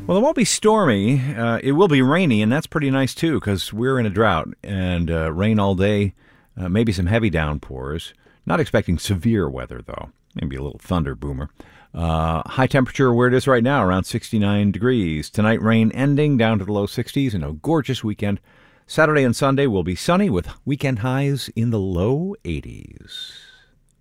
Well, it won't be stormy. It will be rainy, and that's pretty nice, too, because we're in a drought, and rain all day, maybe some heavy downpours. Not expecting severe weather, though. Maybe a little thunder boomer. High temperature where it is right now, around 69 degrees. Tonight, rain ending down to the low 60s, and a gorgeous weekend. Saturday and Sunday will be sunny with weekend highs in the low 80s.